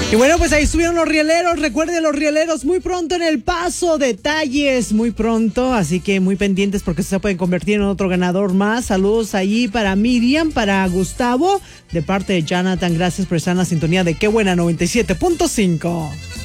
Y bueno, pues ahí estuvieron los rieleros. Recuerden, los rieleros muy pronto en El Paso. Detalles muy pronto. Así que muy pendientes porque se pueden convertir en otro ganador más. Saludos ahí para Miriam, para Gustavo. De parte de Jonathan, gracias por estar en la sintonía de Qué Buena 97.5.